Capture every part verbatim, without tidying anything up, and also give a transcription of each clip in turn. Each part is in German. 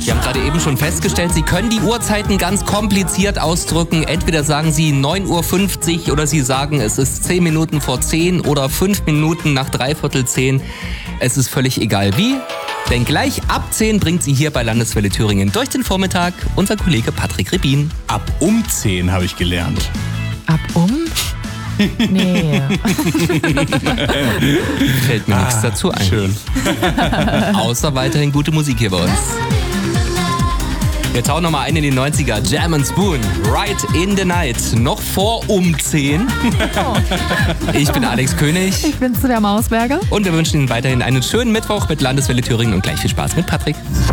Wir haben gerade eben schon festgestellt, Sie können die Uhrzeiten ganz kompliziert ausdrücken. Entweder sagen Sie neun Uhr fünfzig oder Sie sagen, es ist zehn Minuten vor zehn oder fünf Minuten nach dreiviertel zehn. Es ist völlig egal wie, denn gleich ab zehn bringt Sie hier bei Landeswelle Thüringen durch den Vormittag unser Kollege Patrick Rebin. Ab um zehn habe ich gelernt. Ab um? Nee. Fällt mir Ah, nichts dazu ein. Schön. Außer weiterhin gute Musik hier bei uns. Wir tauchen nochmal ein in die neunziger. Jam and Spoon, Right in the Night. Noch vor um zehn. Ich bin Alex König. Ich bin's, der Mausberger. Und wir wünschen Ihnen weiterhin einen schönen Mittwoch mit Landeswelle Thüringen und gleich viel Spaß mit Patrick.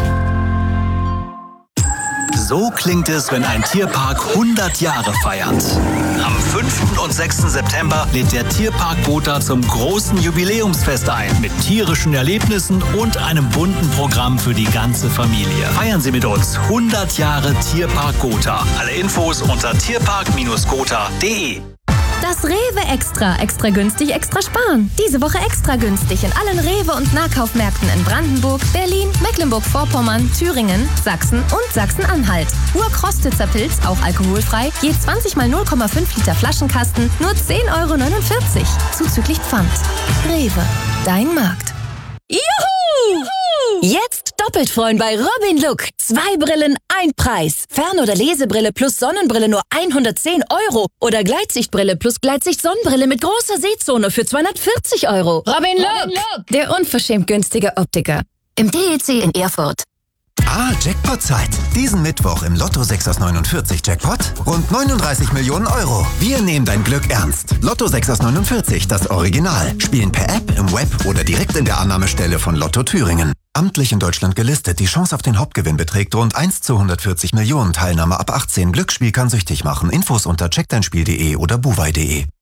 So klingt es, wenn ein Tierpark hundert Jahre feiert. Am fünften und sechsten September lädt der Tierpark Gotha zum großen Jubiläumsfest ein. Mit tierischen Erlebnissen und einem bunten Programm für die ganze Familie. Feiern Sie mit uns hundert Jahre Tierpark Gotha. Alle Infos unter tierpark Bindestrich gotha punkt de. Das Rewe Extra. Extra günstig, extra sparen. Diese Woche extra günstig in allen Rewe- und Nahkaufmärkten in Brandenburg, Berlin, Mecklenburg-Vorpommern, Thüringen, Sachsen und Sachsen-Anhalt. Urkrostitzer Pilz, auch alkoholfrei, je zwanzig mal null Komma fünf Liter Flaschenkasten, nur zehn Euro neunundvierzig. Zuzüglich Pfand. Rewe, dein Markt. Juhu! Jetzt doppelt freuen bei Robin Look. Zwei Brillen, ein Preis. Fern- oder Lesebrille plus Sonnenbrille nur hundertzehn Euro. Oder Gleitsichtbrille plus Gleitsicht-Sonnenbrille mit großer Sehzone für zweihundertvierzig Euro. Robin Look, Robin Look, der unverschämt günstige Optiker. Im D E C in Erfurt. Ah, Jackpot-Zeit. Diesen Mittwoch im Lotto sechs aus neunundvierzig Jackpot rund neununddreißig Millionen Euro. Wir nehmen dein Glück ernst. Lotto sechs aus neunundvierzig, das Original. Spielen per App, im Web oder direkt in der Annahmestelle von Lotto Thüringen. Amtlich in Deutschland gelistet. Die Chance auf den Hauptgewinn beträgt rund eins zu hundertvierzig Millionen. Teilnahme ab achtzehn. Glücksspiel kann süchtig machen. Infos unter check dein spiel punkt de oder buwei punkt de.